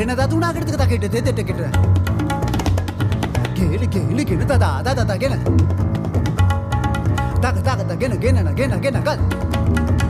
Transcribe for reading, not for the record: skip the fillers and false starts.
ගෙන දතුනාකට තකට දෙදෙටකට ගේලි ගේලි ගෙන තදා ගෙන තක තක ගෙන ගල්